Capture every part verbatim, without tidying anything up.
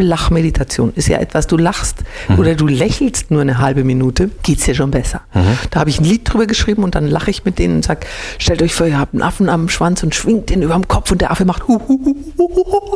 Beispiel Lachmeditation ist ja etwas, du lachst mhm. oder du lächelst nur eine halbe Minute, geht's dir schon besser. Mhm. Da habe ich ein Lied drüber geschrieben und dann lache ich mit denen und sage, stellt euch vor, ihr habt einen Affen am Schwanz und schwingt den über dem Kopf und der Affe macht hu, hu, hu, hu, hu.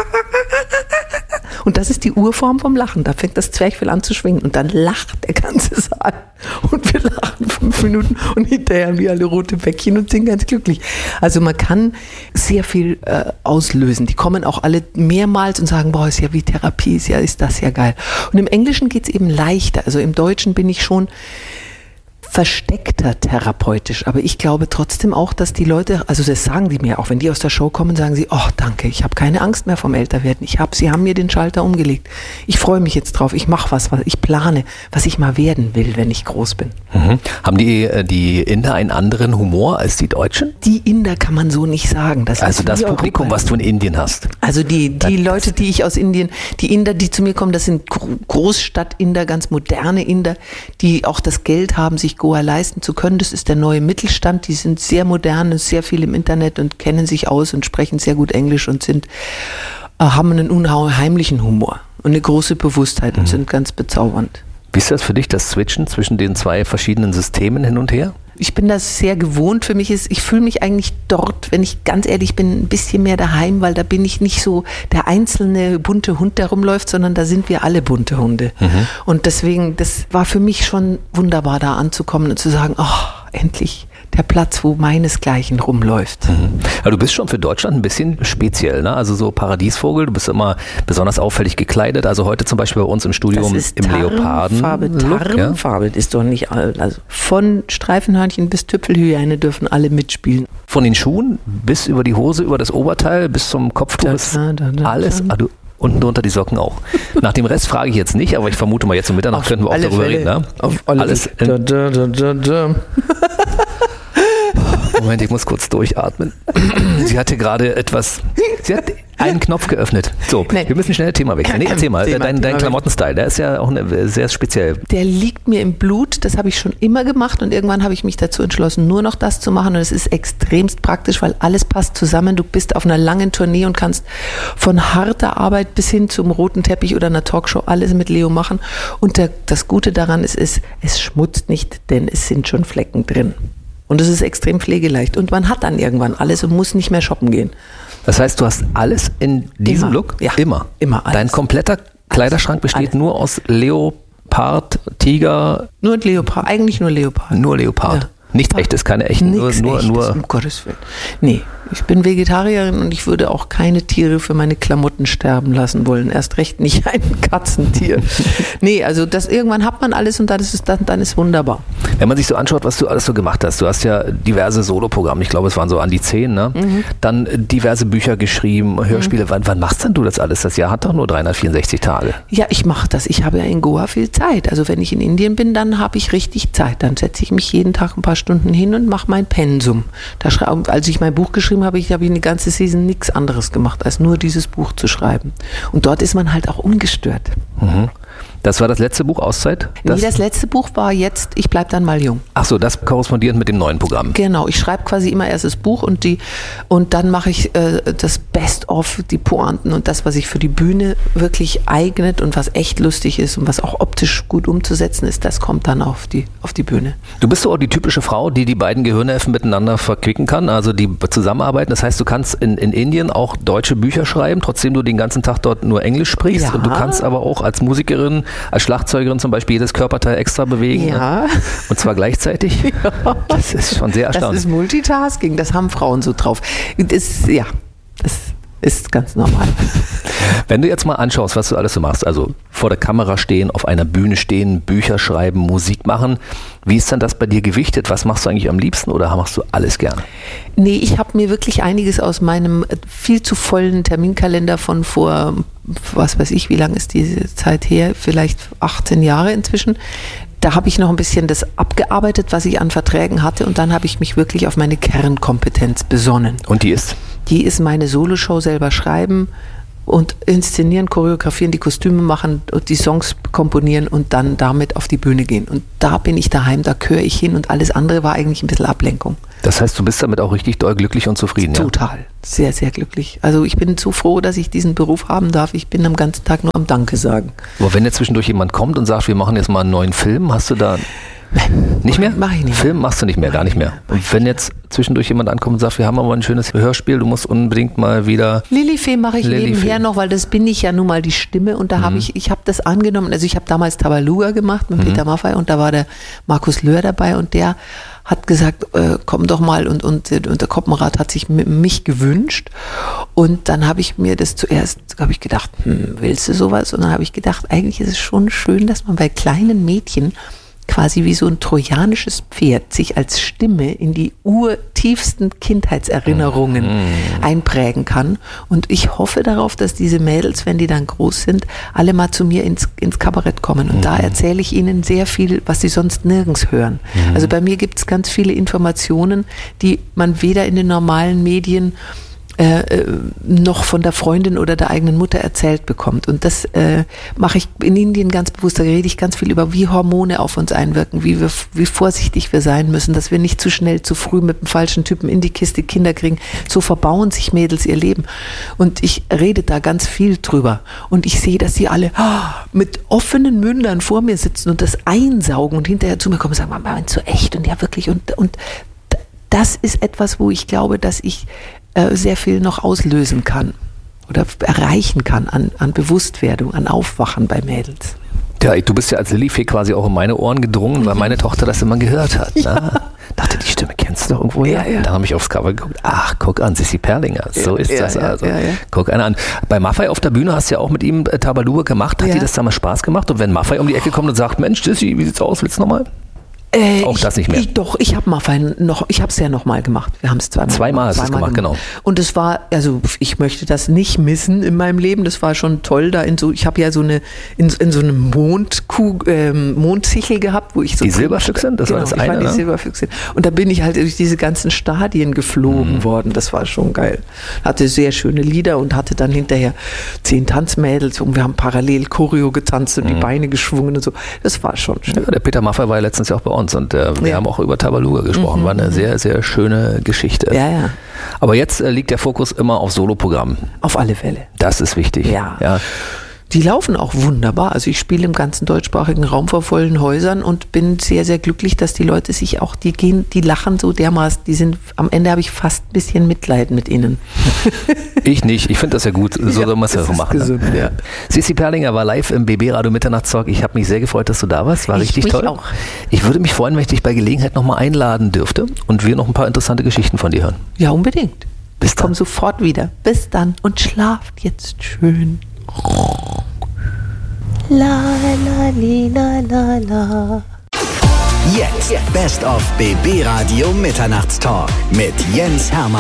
Und das ist die Urform vom Lachen. Da fängt das Zwerchfell an zu schwingen und dann lacht der ganze Saal. Und wir lachen fünf Minuten und hinterher haben wir alle rote Bäckchen und sind ganz glücklich. Also man kann sehr viel äh, auslösen. Die kommen auch alle mehrmals und sagen, boah, ist ja wie Therapie, ist ja, ist das ja geil. Und im Englischen geht es eben leichter. Also im Deutschen bin ich schon versteckter therapeutisch, aber ich glaube trotzdem auch, dass die Leute, also das sagen die mir auch, wenn die aus der Show kommen, sagen sie, oh danke, ich habe keine Angst mehr vom Älterwerden, ich habe, sie haben mir den Schalter umgelegt, ich freue mich jetzt drauf, ich mache was, was ich plane, was ich mal werden will, wenn ich groß bin. Mhm. Haben die, die Inder einen anderen Humor als die Deutschen? Die Inder kann man so nicht sagen. Das also das Publikum, Europa. Was du in Indien hast? Also die, die das, Leute, die ich aus Indien, die Inder, die zu mir kommen, das sind Großstadt-Inder, ganz moderne Inder, die auch das Geld haben, sich Goa leisten zu können. Das ist der neue Mittelstand. Die sind sehr modern, sehr viel im Internet und kennen sich aus und sprechen sehr gut Englisch und sind, äh, haben einen unheimlichen Humor und eine große Bewusstheit und mhm. sind ganz bezaubernd. Wie ist das für dich, das Switchen zwischen den zwei verschiedenen Systemen hin und her? Ich bin das sehr gewohnt. Für mich ist, ich fühle mich eigentlich dort, wenn ich ganz ehrlich bin, ein bisschen mehr daheim, weil da bin ich nicht so der einzelne bunte Hund, der rumläuft, sondern da sind wir alle bunte Hunde. Mhm. Und deswegen, das war für mich schon wunderbar, da anzukommen und zu sagen, ach, endlich der Platz, wo meinesgleichen rumläuft. Mhm. Aber du bist schon für Deutschland ein bisschen speziell, ne? Also so Paradiesvogel, du bist immer besonders auffällig gekleidet. Also heute zum Beispiel bei uns im Studium im Leoparden. Tarnfarbe, Tarnfarbe ja? Ist doch nicht, also von Streifenhörnchen bis Tüpfelhyäne dürfen alle mitspielen. Von den Schuhen bis über die Hose, über das Oberteil bis zum Kopftuch ist da, da, da, alles. Ah, du, unten drunter die Socken auch. Nach dem Rest frage ich jetzt nicht, aber ich vermute mal jetzt um Mitternacht könnten wir auch darüber Fälle. reden. Ne? Auf alle alles da, da, da, da, da. Moment, ich muss kurz durchatmen. Sie hatte gerade etwas, sie hat einen Knopf geöffnet. So, nee. Wir müssen schnell das Thema wechseln. Nee, erzähl mal, Thema, dein, dein Klamottenstyle, der ist ja auch eine, sehr speziell. Der liegt mir im Blut, das habe ich schon immer gemacht und irgendwann habe ich mich dazu entschlossen, nur noch das zu machen und es ist extremst praktisch, weil alles passt zusammen. Du bist auf einer langen Tournee und kannst von harter Arbeit bis hin zum roten Teppich oder einer Talkshow alles mit Leo machen und der, das Gute daran ist, ist, es schmutzt nicht, denn es sind schon Flecken drin. Und es ist extrem pflegeleicht. Und man hat dann irgendwann alles und muss nicht mehr shoppen gehen. Das heißt, du hast alles in diesem immer. Look? Ja, immer. Immer alles. Dein kompletter Kleiderschrank besteht alles. nur aus Leopard, Tiger? Nur Leopard, eigentlich nur Leopard. Nur Leopard. Ja. Nichts echtes, keine echten. Nichts nur, echtes, nur, um Gottes Willen. Nee, ich bin Vegetarierin und ich würde auch keine Tiere für meine Klamotten sterben lassen wollen. Erst recht nicht ein Katzentier. Nee, also das irgendwann hat man alles und dann ist es dann, dann ist wunderbar. Wenn man sich so anschaut, was du alles so gemacht hast, du hast ja diverse Soloprogramme, ich glaube es waren so an die zehn, ne? Mhm. Dann diverse Bücher geschrieben, Hörspiele. Mhm. Wann, wann machst denn du das alles? Das Jahr hat doch nur dreihundertvierundsechzig Tage. Ja, ich mache das. Ich habe ja in Goa viel Zeit. Also wenn ich in Indien bin, dann habe ich richtig Zeit. Dann setze ich mich jeden Tag ein paar Stunden hin und mache mein Pensum. Da schreib, als ich mein Buch geschrieben habe, ich habe ich eine ganze Season nichts anderes gemacht, als nur dieses Buch zu schreiben. Und dort ist man halt auch ungestört. Mhm. Das war das letzte Buch, Auszeit? Das nee, das letzte Buch war jetzt, ich bleib dann mal jung. Ach so, das korrespondiert mit dem neuen Programm. Genau, ich schreibe quasi immer erst das Buch und die und dann mache ich äh, das Best-of, die Pointen und das, was sich für die Bühne wirklich eignet und was echt lustig ist und was auch optisch gut umzusetzen ist, das kommt dann auf die, auf die Bühne. Du bist so auch die typische Frau, die die beiden Gehirnhälften miteinander verquicken kann, also die zusammenarbeiten. Das heißt, du kannst in, in Indien auch deutsche Bücher schreiben, trotzdem du den ganzen Tag dort nur Englisch sprichst. Ja. Und du kannst aber auch als Musikerin, als Schlagzeugerin zum Beispiel jedes Körperteil extra bewegen. Ja. Und zwar gleichzeitig. Ja. Das ist schon sehr erstaunlich. Das ist Multitasking, das haben Frauen so drauf. Das, ja, das ist ganz normal. Wenn du jetzt mal anschaust, was du alles so machst, also vor der Kamera stehen, auf einer Bühne stehen, Bücher schreiben, Musik machen, wie ist dann das bei dir gewichtet? Was machst du eigentlich am liebsten oder machst du alles gerne? Nee, ich habe mir wirklich einiges aus meinem viel zu vollen Terminkalender von vor, was weiß ich, wie lange ist diese Zeit her, vielleicht achtzehn Jahre inzwischen. Da habe ich noch ein bisschen das abgearbeitet, was ich an Verträgen hatte und dann habe ich mich wirklich auf meine Kernkompetenz besonnen. Und die ist? Die ist meine Soloshow selber schreiben und inszenieren, choreografieren, die Kostüme machen, die Songs komponieren und dann damit auf die Bühne gehen. Und da bin ich daheim, da gehöre ich hin und alles andere war eigentlich ein bisschen Ablenkung. Das heißt, du bist damit auch richtig doll glücklich und zufrieden, Total. Ja? Sehr, sehr glücklich. Also ich bin so froh, dass ich diesen Beruf haben darf. Ich bin am ganzen Tag nur am Danke sagen. Aber wenn jetzt zwischendurch jemand kommt und sagt, wir machen jetzt mal einen neuen Film, hast du da... Nicht mehr? Mach ich nicht. Film machst du nicht mehr, gar nicht mehr. Und wenn jetzt zwischendurch jemand ankommt und sagt, wir haben aber ein schönes Hörspiel, du musst unbedingt mal wieder... Lilifee mache ich Lilifee. nebenher noch, weil das bin ich ja nun mal die Stimme und da mhm. habe ich, ich habe das angenommen, also ich habe damals Tabaluga gemacht mit mhm. Peter Maffay und da war der Markus Löhr dabei und der hat gesagt, äh, komm doch mal und, und, und der Koppenrad hat sich m- mich gewünscht und dann habe ich mir das zuerst, habe ich gedacht, hm, willst du sowas? Und dann habe ich gedacht, eigentlich ist es schon schön, dass man bei kleinen Mädchen quasi wie so ein trojanisches Pferd sich als Stimme in die urtiefsten Kindheitserinnerungen mhm. einprägen kann. Und ich hoffe darauf, dass diese Mädels, wenn die dann groß sind, alle mal zu mir ins, ins Kabarett kommen. Und mhm. da erzähle ich ihnen sehr viel, was sie sonst nirgends hören. Mhm. Also bei mir gibt es ganz viele Informationen, die man weder in den normalen Medien Äh, noch von der Freundin oder der eigenen Mutter erzählt bekommt. Und das äh, mache ich in Indien ganz bewusst. Da rede ich ganz viel über, wie Hormone auf uns einwirken, wie wir, wie vorsichtig wir sein müssen, dass wir nicht zu schnell, zu früh mit dem falschen Typen in die Kiste Kinder kriegen. So verbauen sich Mädels ihr Leben. Und ich rede da ganz viel drüber. Und ich sehe, dass sie alle oh, mit offenen Mündern vor mir sitzen und das einsaugen und hinterher zu mir kommen und sagen, Mama, so echt und ja wirklich. Und, und das ist etwas, wo ich glaube, dass ich sehr viel noch auslösen kann oder erreichen kann an, an Bewusstwerdung, an Aufwachen bei Mädels. Ja, du bist ja als Lilifee quasi auch in meine Ohren gedrungen, weil meine Tochter das immer gehört hat. Ja. Ne? Dachte, die Stimme kennst du doch irgendwo her. Ja, ja. Dann habe ich aufs Cover geguckt. Ach, guck an, Sissi Perlinger. So ja, ist ja, das also. Ja, ja. Guck einer an. Bei Maffay auf der Bühne hast du ja auch mit ihm Tabaluga gemacht. Hat ja. dir das damals Spaß gemacht? Und wenn Maffay um die Ecke kommt und sagt, Mensch, Sissi, wie sieht's aus? Willst du nochmal? Äh, auch ich, das nicht mehr. Ich, doch, ich habe Maffay noch, ich habe es ja nochmal gemacht. Wir haben es zweimal, zweimal hast du es gemacht, gemacht, genau. Und es war, also ich möchte das nicht missen in meinem Leben. Das war schon toll, da in so, ich habe ja so eine in, in so einem Mondkuh, ähm, Mondsichel gehabt, wo ich so die Silberfüchsin, das genau, war das ich eine. War die ne? Silberfüchsin. Und da bin ich halt durch diese ganzen Stadien geflogen mhm. worden. Das war schon geil. Hatte sehr schöne Lieder und hatte dann hinterher zehn Tanzmädels und wir haben parallel Choreo getanzt und mhm. die Beine geschwungen und so. Das war schon schön. Ja, der Peter Maffay war ja letztens ja auch bei uns und äh, wir ja. haben auch über Tabaluga gesprochen. Mhm. War eine sehr, sehr schöne Geschichte. Ja, ja. Aber jetzt äh, liegt der Fokus immer auf Soloprogrammen. Auf alle Fälle. Das ist wichtig. Ja. ja. Die laufen auch wunderbar. Also ich spiele im ganzen deutschsprachigen Raum vor vollen Häusern und bin sehr, sehr glücklich, dass die Leute sich auch, die gehen, die lachen so dermaßen, die sind, am Ende habe ich fast ein bisschen Mitleid mit ihnen. Ich nicht, ich finde das ja gut, so ja, soll man es ja so machen. Gesund, ne? ja. Sissi Perlinger war live im B B Radio Mitternachtstalk. Ich habe mich sehr gefreut, dass du da warst, war ich richtig mich toll. Auch. Ich würde mich freuen, wenn ich dich bei Gelegenheit nochmal einladen dürfte und wir noch ein paar interessante Geschichten von dir hören. Ja, unbedingt. Bis ich komme sofort wieder. Bis dann und schlaft jetzt schön. La la li, la la la. Jetzt Best of B B Radio Mitternachtstalk mit Jens Hermann.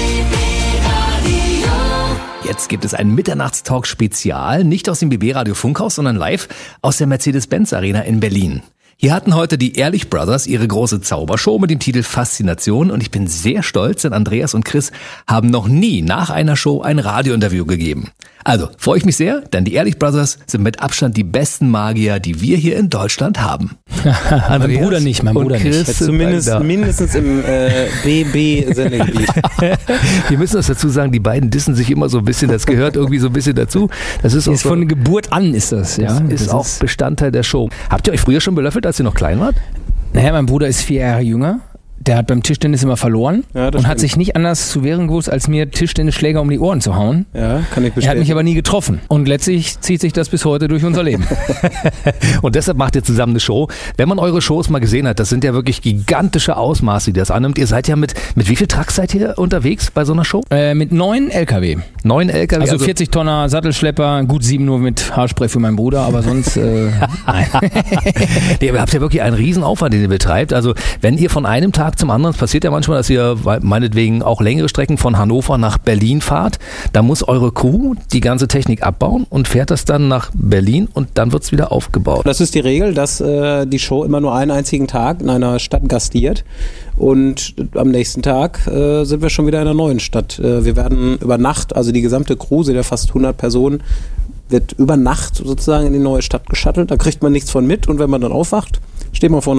Jetzt gibt es ein Mitternachtstalk-Spezial, nicht aus dem B B Radio Funkhaus, sondern live aus der Mercedes-Benz Arena in Berlin. Hier hatten heute die Ehrlich Brothers ihre große Zaubershow mit dem Titel Faszination und ich bin sehr stolz, denn Andreas und Chris haben noch nie nach einer Show ein Radiointerview gegeben. Also, freue ich mich sehr, denn die Ehrlich Brothers sind mit Abstand die besten Magier, die wir hier in Deutschland haben. Mein Bruder nicht, mein Bruder nicht. Zumindest mindestens im äh, B B-Sendegebiet. Wir müssen das dazu sagen, die beiden dissen sich immer so ein bisschen, das gehört irgendwie so ein bisschen dazu. Das ist, ist auch von Geburt an ist das, ja. Das ist das auch ist Bestandteil der Show. Habt ihr euch früher schon belöffelt, als ihr noch klein wart? Naja, mein Bruder ist vier Jahre jünger. Der hat beim Tischtennis immer verloren ja, und stimmt. hat sich nicht anders zu wehren gewusst, als mir Tischtennisschläger um die Ohren zu hauen. Ja, kann ich bestätigen. Er hat mich aber nie getroffen. Und letztlich zieht sich das bis heute durch unser Leben. Und deshalb macht ihr zusammen eine Show. Wenn man eure Shows mal gesehen hat, das sind ja wirklich gigantische Ausmaße, die das annimmt. Ihr seid ja mit, mit wie viel Trucks seid ihr unterwegs bei so einer Show? Äh, mit neun L K W. Neun L K W? Also, also vierzig Tonner Sattelschlepper, gut sieben nur mit Haarspray für meinen Bruder, aber sonst äh, nein. Nee, aber ihr habt ja wirklich einen riesen Aufwand, den ihr betreibt. Also wenn ihr von einem Tag zum anderen, es passiert ja manchmal, dass ihr meinetwegen auch längere Strecken von Hannover nach Berlin fahrt, da muss eure Crew die ganze Technik abbauen und fährt das dann nach Berlin und dann wird es wieder aufgebaut. Das ist die Regel, dass äh, die Show immer nur einen einzigen Tag in einer Stadt gastiert und am nächsten Tag äh, sind wir schon wieder in einer neuen Stadt. Äh, wir werden über Nacht, also die gesamte Crew, sind ja fast hundert Personen, wird über Nacht sozusagen in die neue Stadt geschattelt, da kriegt man nichts von mit und wenn man dann aufwacht, steht man vor einer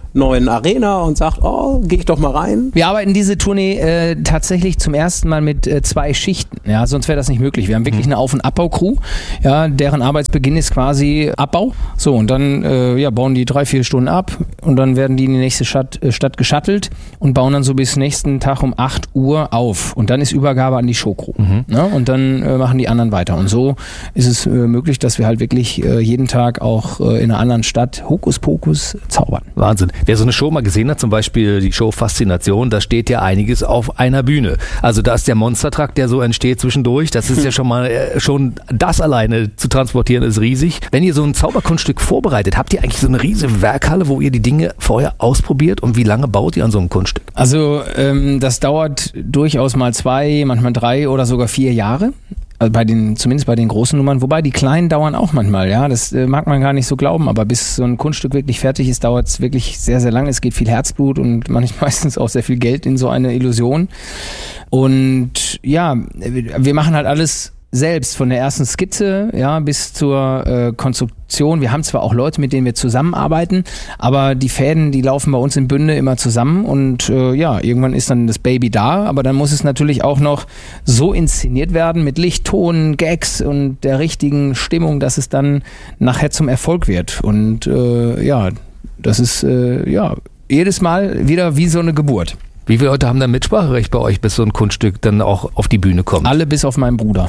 neuen Arena und sagt, oh, gehe ich doch mal rein. Wir arbeiten diese Tournee äh, tatsächlich zum ersten Mal mit äh, zwei Schichten. Ja, sonst wäre das nicht möglich. Wir haben wirklich eine Auf- und Abbau-Crew, ja, deren Arbeitsbeginn ist quasi Abbau. So, und dann äh, ja, bauen die drei, vier Stunden ab und dann werden die in die nächste Stadt, äh, Stadt geschuttelt und bauen dann so bis nächsten Tag um acht Uhr auf. Und dann ist Übergabe an die Showcrew. Mhm. Ja, und dann äh, machen die anderen weiter. Und so ist es äh, möglich, dass wir halt wirklich äh, jeden Tag auch äh, in einer anderen Stadt Hokuspokus zaubern. Wahnsinn. Wer so eine Show mal gesehen hat, zum Beispiel die Show Faszination, da steht ja einiges auf einer Bühne. Also da ist der Monstertruck, der so entsteht zwischendurch, das ist ja schon mal, äh, schon das alleine zu transportieren ist riesig. Wenn ihr so ein Zauberkunststück vorbereitet, habt ihr eigentlich so eine riesige Werkhalle, wo ihr die Dinge vorher ausprobiert und wie lange baut ihr an so einem Kunststück? Also ähm, das dauert durchaus mal zwei, manchmal drei oder sogar vier Jahre. Also bei den, zumindest bei den großen Nummern, wobei die kleinen dauern auch manchmal, ja, das äh, mag man gar nicht so glauben, aber bis so ein Kunststück wirklich fertig ist, dauert es wirklich sehr, sehr lange. Es geht viel Herzblut und manchmal meistens auch sehr viel Geld in so eine Illusion. Und ja, wir machen halt alles selbst, von der ersten Skizze, ja, bis zur äh, Konstruktion. Wir haben zwar auch Leute, mit denen wir zusammenarbeiten, aber die Fäden, die laufen bei uns im Bünde immer zusammen und äh, ja, irgendwann ist dann das Baby da, aber dann muss es natürlich auch noch so inszeniert werden mit Licht, Ton, Gags und der richtigen Stimmung, dass es dann nachher zum Erfolg wird. Und äh, ja, das ist äh, ja jedes Mal wieder wie so eine Geburt. Wie viele Leute haben da Mitspracherecht bei euch, bis so ein Kunststück dann auch auf die Bühne kommt? Alle bis auf meinen Bruder.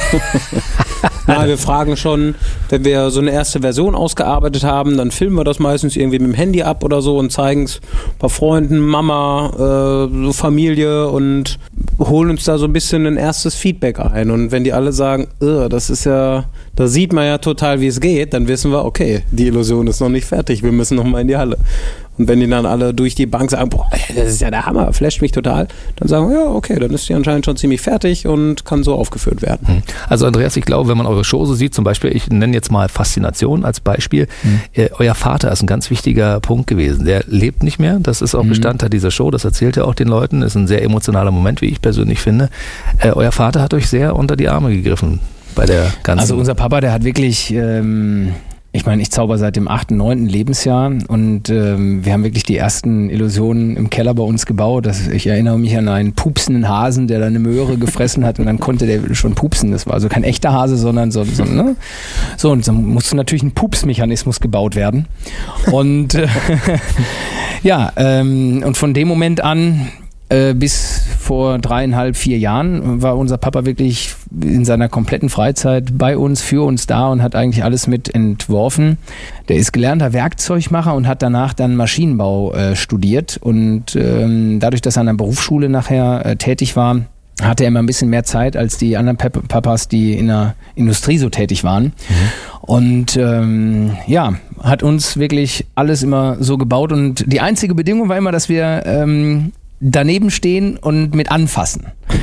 Na, wir fragen schon, wenn wir so eine erste Version ausgearbeitet haben, dann filmen wir das meistens irgendwie mit dem Handy ab oder so und zeigen es bei Freunden, Mama, äh, so Familie und holen uns da so ein bisschen ein erstes Feedback ein. Und wenn die alle sagen, das ist ja, da sieht man ja total, wie es geht, dann wissen wir, okay, die Illusion ist noch nicht fertig, wir müssen noch mal in die Halle. Und wenn die dann alle durch die Bank sagen, boah, das ist ja der Hammer, flasht mich total, dann sagen wir, ja, okay, dann ist die anscheinend schon ziemlich fertig und kann so aufgeführt werden. Also Andreas, ich glaube, wenn man eure Show so sieht, zum Beispiel, ich nenne jetzt mal Faszination als Beispiel, mhm. äh, euer Vater ist ein ganz wichtiger Punkt gewesen. Der lebt nicht mehr, das ist auch mhm. Bestandteil dieser Show, das erzählt er auch den Leuten, ist ein sehr emotionaler Moment, wie ich persönlich finde. Äh, euer Vater hat euch sehr unter die Arme gegriffen bei der ganzen... Also unser Papa, der hat wirklich... Ähm Ich meine, ich zauber seit dem achten, neunten Lebensjahr und ähm, wir haben wirklich die ersten Illusionen im Keller bei uns gebaut. Das, ich erinnere mich an einen pupsenden Hasen, der da eine Möhre gefressen hat und dann konnte der schon pupsen. Das war also kein echter Hase, sondern so, so, ne? So, und so musste natürlich ein Pupsmechanismus gebaut werden. Und äh, ja, ähm, und von dem Moment an Äh, bis vor dreieinhalb, vier Jahren war unser Papa wirklich in seiner kompletten Freizeit bei uns, für uns da und hat eigentlich alles mit entworfen. Der ist gelernter Werkzeugmacher und hat danach dann Maschinenbau äh, studiert und ähm, dadurch, dass er an der Berufsschule nachher äh, tätig war, hatte er immer ein bisschen mehr Zeit als die anderen Pep- Papas, die in der Industrie so tätig waren. Mhm. Und ähm, ja, hat uns wirklich alles immer so gebaut und die einzige Bedingung war immer, dass wir ähm, daneben stehen und mit anfassen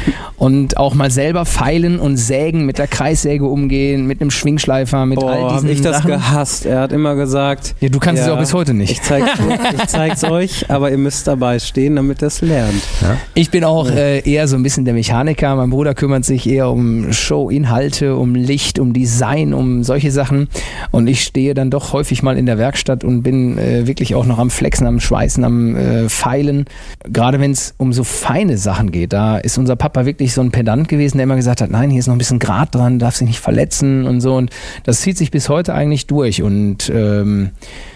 und auch mal selber feilen und sägen, mit der Kreissäge umgehen, mit einem Schwingschleifer, mit Boah, all diesen hab ich das Sachen. gehasst. Er hat immer gesagt, ja, du kannst ja, es auch bis heute nicht. Ich zeig's, ich zeig's euch, aber ihr müsst dabei stehen, damit ihr es lernt. Ja? Ich bin auch äh, eher so ein bisschen der Mechaniker. Mein Bruder kümmert sich eher um Show-Inhalte, um Licht, um Design, um solche Sachen und ich stehe dann doch häufig mal in der Werkstatt und bin äh, wirklich auch noch am Flexen, am Schweißen, am äh, Feilen. Gerade wenn es um so feine Sachen geht, da ist unser Papa wirklich so ein Pedant gewesen, der immer gesagt hat, nein, hier ist noch ein bisschen Grat dran, darf sich nicht verletzen und so und das zieht sich bis heute eigentlich durch und ähm,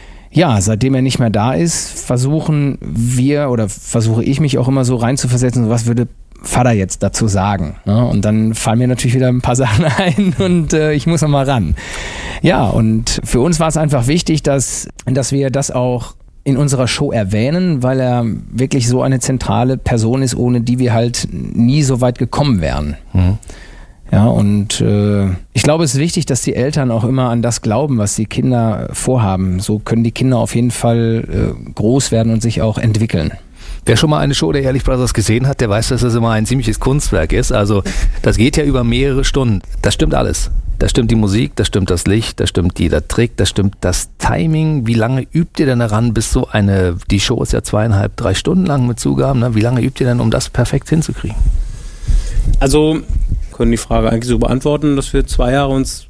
ja, seitdem er nicht mehr da ist, versuchen wir oder versuche ich mich auch immer so reinzuversetzen, was würde Vater jetzt dazu sagen? Ne? Und dann fallen mir natürlich wieder ein paar Sachen ein und äh, ich muss noch mal ran. Ja, und für uns war es einfach wichtig, dass, dass wir das auch in unserer Show erwähnen, weil er wirklich so eine zentrale Person ist, ohne die wir halt nie so weit gekommen wären. Mhm. Ja, und äh, ich glaube, es ist wichtig, dass die Eltern auch immer an das glauben, was die Kinder vorhaben. So können die Kinder auf jeden Fall äh, groß werden und sich auch entwickeln. Wer schon mal eine Show der Ehrlich Brothers gesehen hat, der weiß, dass das immer ein ziemliches Kunstwerk ist. Also das geht ja über mehrere Stunden. Das stimmt alles. Da stimmt die Musik, da stimmt das Licht, da stimmt jeder Trick, da stimmt das Timing. Wie lange übt ihr denn daran, bis so eine, die Show ist ja zweieinhalb, drei Stunden lang mit Zugaben, ne? Wie lange übt ihr denn, um das perfekt hinzukriegen? Also können die Frage eigentlich so beantworten, dass wir zwei Jahre uns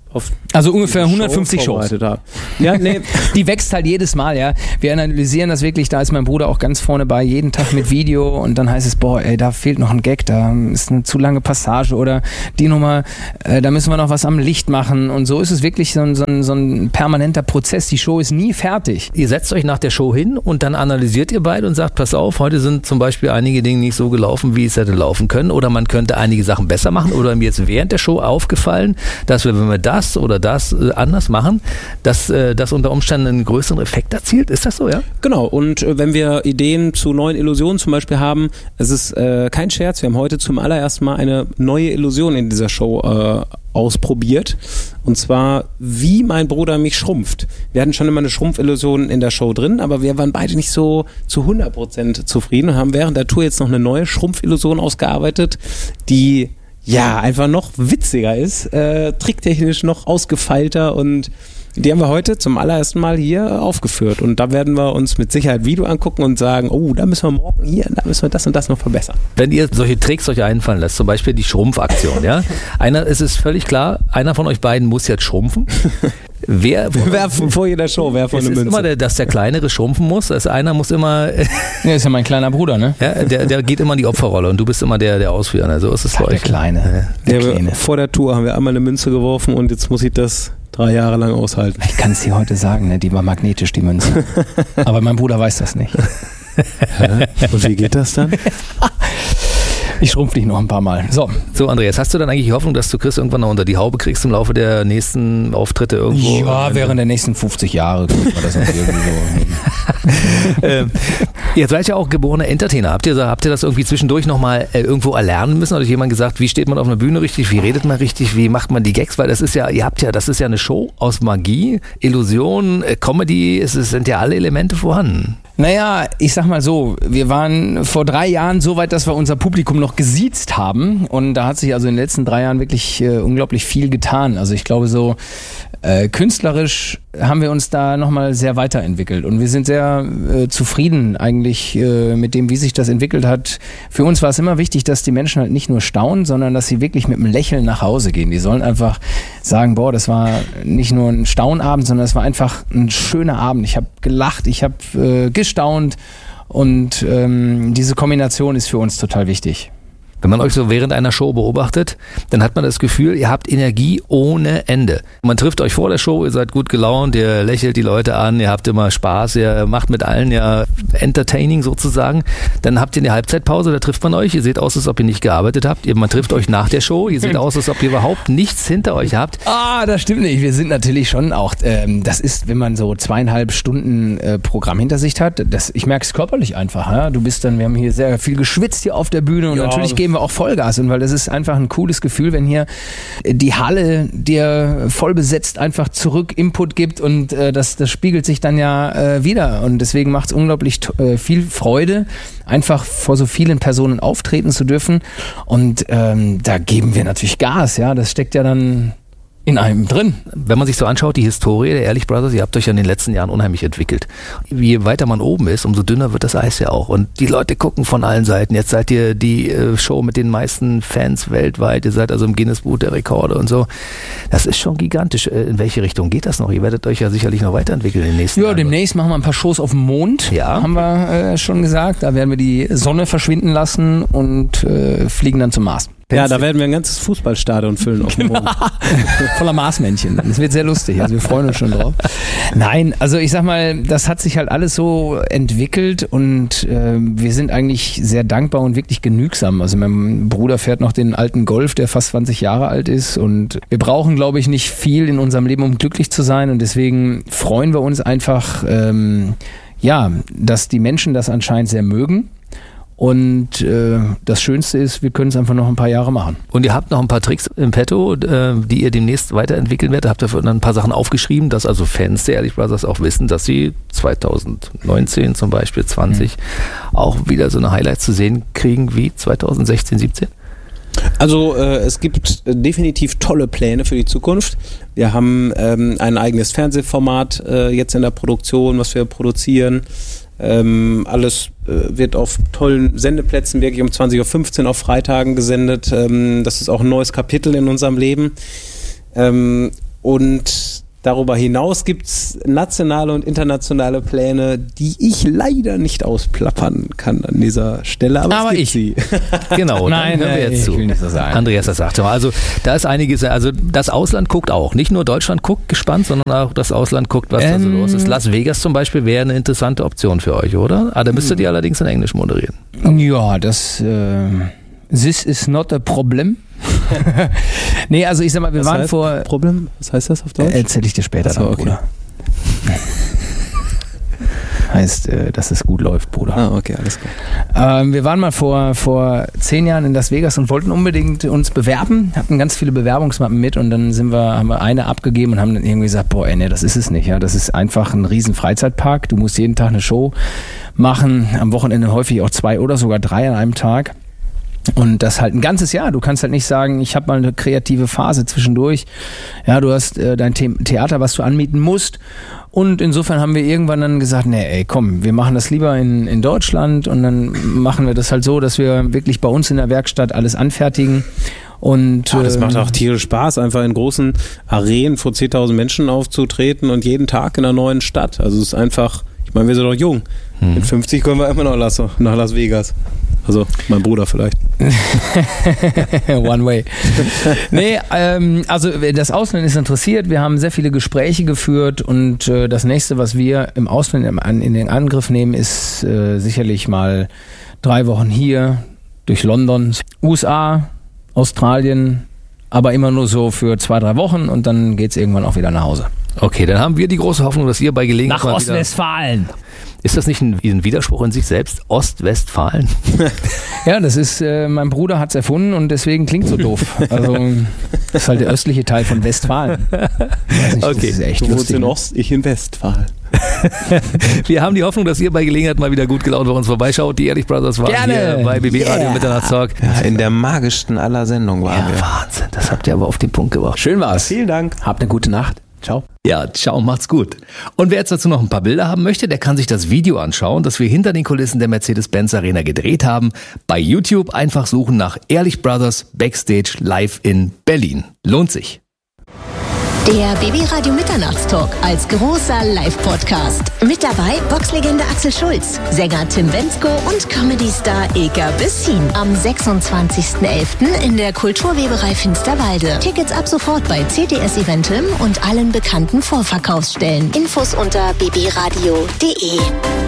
auf Also ungefähr diese hundertfünfzig Show Shows. vorbereitet habe. Ja, nee. Die wächst halt jedes Mal, ja. Wir analysieren das wirklich, da ist mein Bruder auch ganz vorne bei, jeden Tag mit Video und dann heißt es, boah, ey, da fehlt noch ein Gag, da ist eine zu lange Passage oder die Nummer, äh, da müssen wir noch was am Licht machen und so ist es wirklich so ein, so ein, so ein permanenter Prozess. Die Show ist nie fertig. Ihr setzt euch nach der Show hin und dann analysiert ihr beide und sagt, pass auf, heute sind zum Beispiel einige Dinge nicht so gelaufen, wie es hätte laufen können oder man könnte einige Sachen besser machen oder mir ist während der Show aufgefallen, dass wir, wenn wir das oder das äh, anders machen, dass äh, das unter Umständen einen größeren Effekt erzielt. Ist das so, ja? Genau, und äh, wenn wir Ideen zu neuen Illusionen zum Beispiel haben, es ist äh, kein Scherz, wir haben heute zum allerersten Mal eine neue Illusion in dieser Show äh, ausprobiert. Und zwar, wie mein Bruder mich schrumpft. Wir hatten schon immer eine Schrumpfillusion in der Show drin, aber wir waren beide nicht so zu hundert Prozent zufrieden und haben während der Tour jetzt noch eine neue Schrumpfillusion ausgearbeitet, die ja einfach noch witziger ist, äh, tricktechnisch noch ausgefeilter und die haben wir heute zum allerersten Mal hier aufgeführt und da werden wir uns mit Sicherheit Video angucken und sagen, oh, da müssen wir morgen hier, da müssen wir das und das noch verbessern. Wenn ihr solche Tricks euch einfallen lasst, zum Beispiel die Schrumpfaktion, ja, einer, es ist völlig klar, einer von euch beiden muss jetzt schrumpfen. Wer, Wir werfen vor jeder Show, wer von es eine ist Münze. immer, der, dass der Kleinere schrumpfen muss, also einer muss immer, Ja, ist ja mein kleiner Bruder, ne? ja, der, der geht immer in die Opferrolle und du bist immer der, der Ausführer, so ist es bei Der euch. Kleine. Der Ja, wir- Kleine. vor der Tour haben wir einmal eine Münze geworfen und jetzt muss ich das drei Jahre lang aushalten. Ich kann es dir heute sagen, ne? Die war magnetisch, die Münze. Aber mein Bruder weiß das nicht. Und wie geht das dann? Ich schrumpf dich noch ein paar Mal. So. So, Andreas, hast du dann eigentlich die Hoffnung, dass du Chris irgendwann noch unter die Haube kriegst im Laufe der nächsten Auftritte irgendwo? Ja, während der nächsten fünfzig Jahre kriegt man das noch irgendwie so. ähm, ihr seid ja auch geborene Entertainer. Habt ihr, habt ihr das irgendwie zwischendurch nochmal äh, irgendwo erlernen müssen? Hat euch jemand gesagt, wie steht man auf einer Bühne richtig, wie redet man richtig, wie macht man die Gags? Weil das ist ja, ihr habt ja, das ist ja eine Show aus Magie, Illusion, äh, Comedy, es, es sind ja alle Elemente vorhanden. Naja, ich sag mal so, wir waren vor drei Jahren so weit, dass wir unser Publikum noch gesiezt haben und da hat sich also in den letzten drei Jahren wirklich äh, unglaublich viel getan. Also ich glaube so äh, künstlerisch haben wir uns da nochmal sehr weiterentwickelt und wir sind sehr äh, zufrieden eigentlich äh, mit dem, wie sich das entwickelt hat. Für uns war es immer wichtig, dass die Menschen halt nicht nur staunen, sondern dass sie wirklich mit einem Lächeln nach Hause gehen. Die sollen einfach sagen, boah, das war nicht nur ein Staunabend, sondern es war einfach ein schöner Abend. Ich habe gelacht, ich habe äh, gestaunt und ähm, diese Kombination ist für uns total wichtig. Wenn man euch so während einer Show beobachtet, dann hat man das Gefühl, ihr habt Energie ohne Ende. Man trifft euch vor der Show, ihr seid gut gelaunt, ihr lächelt die Leute an, ihr habt immer Spaß, ihr macht mit allen ja entertaining sozusagen. Dann habt ihr eine Halbzeitpause, da trifft man euch, ihr seht aus, als ob ihr nicht gearbeitet habt. Ihr, man trifft euch nach der Show, ihr seht aus, als ob ihr überhaupt nichts hinter euch habt. Ah, das stimmt nicht. Wir sind natürlich schon auch, ähm, das ist, wenn man so zweieinhalb Stunden äh, Programm hinter sich hat, das, ich merke es körperlich einfach. Ja? Du bist dann, wir haben hier sehr viel geschwitzt hier auf der Bühne und Ja. natürlich geben wir auch Vollgas und weil das ist einfach ein cooles Gefühl, wenn hier die Halle dir voll besetzt einfach zurück Input gibt und äh, das, das spiegelt sich dann ja äh, wieder und deswegen macht es unglaublich äh, viel Freude, einfach vor so vielen Personen auftreten zu dürfen und ähm, da geben wir natürlich Gas, ja, das steckt ja dann in einem drin. Wenn man sich so anschaut, die Historie der Ehrlich Brothers, ihr habt euch ja in den letzten Jahren unheimlich entwickelt. Je weiter man oben ist, umso dünner wird das Eis ja auch. Und die Leute gucken von allen Seiten. Jetzt seid ihr die äh, Show mit den meisten Fans weltweit. Ihr seid also im Guinness-Buch der Rekorde und so. Das ist schon gigantisch. Äh, in welche Richtung geht das noch? Ihr werdet euch ja sicherlich noch weiterentwickeln in den nächsten Ja, Jahren. demnächst machen wir ein paar Shows auf dem Mond, Ja. haben wir äh, schon gesagt. Da werden wir die Sonne verschwinden lassen und äh, fliegen dann zum Mars. Ja, da werden wir ein ganzes Fußballstadion füllen auf dem Mond. Voller Marsmännchen. Das wird sehr lustig. Also wir freuen uns schon drauf. Nein, also ich sag mal, das hat sich halt alles so entwickelt und äh, wir sind eigentlich sehr dankbar und wirklich genügsam. Also mein Bruder fährt noch den alten Golf, der fast zwanzig Jahre alt ist und wir brauchen, glaube ich, nicht viel in unserem Leben, um glücklich zu sein und deswegen freuen wir uns einfach, ähm, ja, dass die Menschen das anscheinend sehr mögen. Und äh, das Schönste ist, wir können es einfach noch ein paar Jahre machen. Und ihr habt noch ein paar Tricks im Petto, äh, die ihr demnächst weiterentwickeln werdet. Habt dafür dann ein paar Sachen aufgeschrieben, dass also Fans der Ehrlich Brothers auch wissen, dass sie zwanzig neunzehn zum Beispiel, zwanzig mhm. auch wieder so eine Highlights zu sehen kriegen wie zwanzig sechzehn, siebzehn? Also äh, es gibt äh, definitiv tolle Pläne für die Zukunft. Wir haben ähm, ein eigenes Fernsehformat äh, jetzt in der Produktion, was wir produzieren. Ähm, alles äh, wird auf tollen Sendeplätzen wirklich um zwanzig Uhr fünfzehn auf Freitagen gesendet. Ähm, das ist auch ein neues Kapitel in unserem Leben. Ähm, Und darüber hinaus gibt es nationale und internationale Pläne, die ich leider nicht ausplappern kann an dieser Stelle, aber, aber es gibt ich. sie. Genau, Nein, dann hören wir nein, jetzt ich zu. will nicht so sagen. Andreas, das sagt doch. Also da ist einiges, also das Ausland guckt auch. Nicht nur Deutschland guckt gespannt, sondern auch das Ausland guckt, was ähm, da so los ist. Las Vegas zum Beispiel wäre eine interessante Option für euch, oder? Ah, da müsstet ihr allerdings in Englisch moderieren. Ja, das äh, this is not a problem. Nee, also ich sag mal, wir Was waren heißt vor... Problem? Was heißt das auf Deutsch? Äh, erzähl ich dir später, Ach so, dann, okay. Bruder. Heißt, äh, dass es gut läuft, Bruder. Ah, okay, alles klar. Ähm, wir waren mal vor, vor zehn Jahren in Las Vegas und wollten unbedingt uns bewerben, hatten ganz viele Bewerbungsmappen mit und dann sind wir, haben wir eine abgegeben und haben dann irgendwie gesagt, boah, ey, nee, das ist es nicht. Ja, das ist einfach ein riesen Freizeitpark. Du musst jeden Tag eine Show machen, am Wochenende häufig auch zwei oder sogar drei an einem Tag. Und das halt ein ganzes Jahr. Du kannst halt nicht sagen, ich habe mal eine kreative Phase zwischendurch. Ja, du hast äh, dein The- Theater, was du anmieten musst. Und insofern haben wir irgendwann dann gesagt, nee, ey, komm, wir machen das lieber in, in Deutschland und dann machen wir das halt so, dass wir wirklich bei uns in der Werkstatt alles anfertigen. Und, Ja, das ähm, macht auch tierisch Spaß, einfach in großen Arenen vor zehntausend Menschen aufzutreten und jeden Tag in einer neuen Stadt. Also es ist einfach, ich meine, wir sind doch jung. Hm. Mit fünfzig können wir immer noch Las- nach Las Vegas. Also mein Bruder vielleicht. One way. Nee, ähm, also das Ausland ist interessiert. Wir haben sehr viele Gespräche geführt und äh, das nächste, was wir im Ausland im, an, in den Angriff nehmen, ist äh, sicherlich mal drei Wochen hier durch London, U S A, Australien, aber immer nur so für zwei, drei Wochen und dann geht's irgendwann auch wieder nach Hause. Okay, dann haben wir die große Hoffnung, dass ihr bei Gelegenheit Nach mal wieder... Ostwestfalen. Ist das nicht ein, ein Widerspruch in sich selbst? Ostwestfalen? Ja, das ist, äh, mein Bruder hat's erfunden und deswegen klingt so doof. Also, das ist halt der östliche Teil von Westfalen. Ich weiß nicht, Okay. Das ist echt Du wohnst lustig. in ne? Ost, ich in Westfalen. Wir haben die Hoffnung, dass ihr bei Gelegenheit mal wieder gut gelaunt bei uns vorbeischaut. Die Ehrlich Brothers waren Gerne. hier bei B B Radio Yeah. Mitternachtstalk. Ja, in der magischsten aller Sendungen waren Ja, wir. Wahnsinn. Das habt ihr aber auf den Punkt gebracht. Schön war's. Vielen Dank. Habt eine gute Nacht. Ciao. Ja, ciao, macht's gut. Und wer jetzt dazu noch ein paar Bilder haben möchte, der kann sich das Video anschauen, das wir hinter den Kulissen der Mercedes-Benz Arena gedreht haben. Bei YouTube einfach suchen nach Ehrlich Brothers Backstage live in Berlin. Lohnt sich. Der B B Radio Mitternachtstalk als großer Live-Podcast. Mit dabei Boxlegende Axel Schulz, Sänger Tim Bendzko und Comedy-Star Ilka Bessin. Am sechsundzwanzigsten elften in der Kulturweberei Finsterwalde. Tickets ab sofort bei C T S Eventim und allen bekannten Vorverkaufsstellen. Infos unter b b radio punkt d e.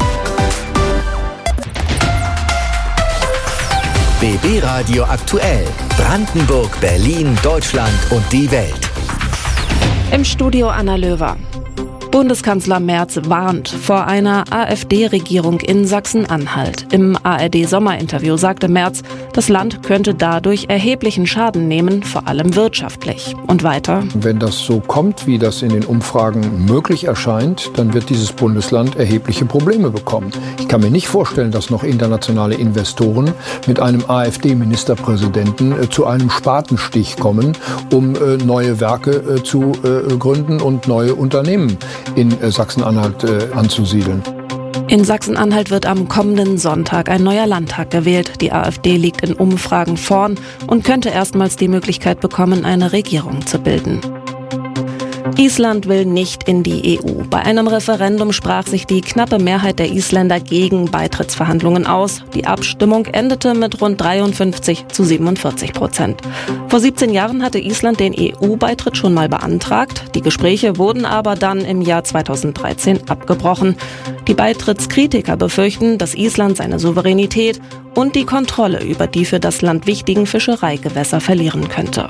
B B Radio aktuell. Brandenburg, Berlin, Deutschland und die Welt. Im Studio Anna Löwer. Bundeskanzler Merz warnt vor einer AfD-Regierung in Sachsen-Anhalt. Im A R D-Sommerinterview sagte Merz, das Land könnte dadurch erheblichen Schaden nehmen, vor allem wirtschaftlich. Und weiter: Wenn das so kommt, wie das in den Umfragen möglich erscheint, dann wird dieses Bundesland erhebliche Probleme bekommen. Ich kann mir nicht vorstellen, dass noch internationale Investoren mit einem AfD-Ministerpräsidenten äh, zu einem Spatenstich kommen, um äh, neue Werke äh, zu äh, gründen und neue Unternehmen in äh, Sachsen-Anhalt äh, anzusiedeln. In Sachsen-Anhalt wird am kommenden Sonntag ein neuer Landtag gewählt. Die AfD liegt in Umfragen vorn und könnte erstmals die Möglichkeit bekommen, eine Regierung zu bilden. Island will nicht in die E U. Bei einem Referendum sprach sich die knappe Mehrheit der Isländer gegen Beitrittsverhandlungen aus. Die Abstimmung endete mit rund dreiundfünfzig zu siebenundvierzig Prozent. Vor siebzehn Jahren hatte Island den E U-Beitritt schon mal beantragt. Die Gespräche wurden aber dann im Jahr zweitausenddreizehn abgebrochen. Die Beitrittskritiker befürchten, dass Island seine Souveränität und die Kontrolle über die für das Land wichtigen Fischereigewässer verlieren könnte.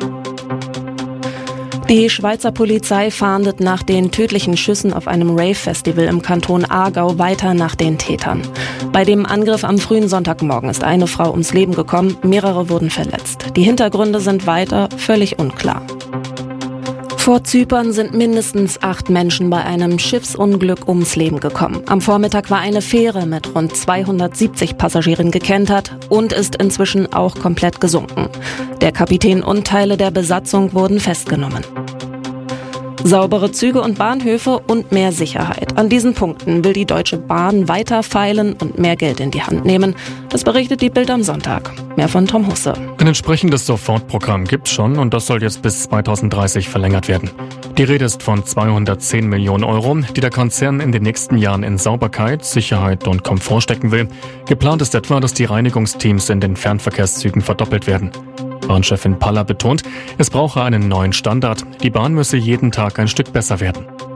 Die Schweizer Polizei fahndet nach den tödlichen Schüssen auf einem Rave-Festival im Kanton Aargau weiter nach den Tätern. Bei dem Angriff am frühen Sonntagmorgen ist eine Frau ums Leben gekommen, mehrere wurden verletzt. Die Hintergründe sind weiter völlig unklar. Vor Zypern sind mindestens acht Menschen bei einem Schiffsunglück ums Leben gekommen. Am Vormittag war eine Fähre mit rund zweihundertsiebzig Passagieren gekentert und ist inzwischen auch komplett gesunken. Der Kapitän und Teile der Besatzung wurden festgenommen. Saubere Züge und Bahnhöfe und mehr Sicherheit. An diesen Punkten will die Deutsche Bahn weiter feilen und mehr Geld in die Hand nehmen. Das berichtet die Bild am Sonntag. Mehr von Tom Husse. Ein entsprechendes Sofortprogramm gibt's schon und das soll jetzt bis zweitausenddreißig verlängert werden. Die Rede ist von zweihundertzehn Millionen Euro, die der Konzern in den nächsten Jahren in Sauberkeit, Sicherheit und Komfort stecken will. Geplant ist etwa, dass die Reinigungsteams in den Fernverkehrszügen verdoppelt werden. Bahnchefin Paller betont, es brauche einen neuen Standard. Die Bahn müsse jeden Tag ein Stück besser werden.